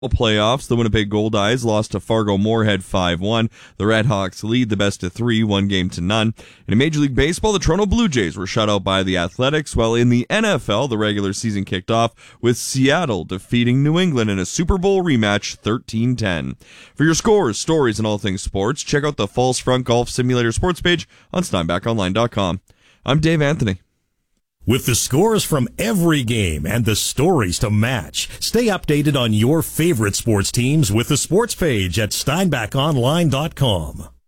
Playoffs, the Winnipeg Goldeyes lost to Fargo Moorhead 5-1. The Redhawks lead the best of three, 1-0. In Major League Baseball, the Toronto Blue Jays were shut out by the Athletics, while in the NFL, the regular season kicked off with Seattle defeating New England in a Super Bowl rematch 13-10. For your scores, stories, and all things sports, check out the False Front Golf Simulator sports page on SteinbachOnline.com. I'm Dave Anthony. With the scores from every game and the stories to match, stay updated on your favorite sports teams with the sports page at SteinbachOnline.com.